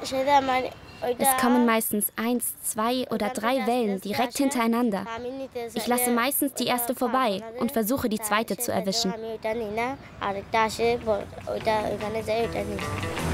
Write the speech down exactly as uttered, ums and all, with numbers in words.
Es kommen meistens eins, zwei oder drei Wellen direkt hintereinander. Ich lasse meistens die erste vorbei und versuche die zweite zu erwischen.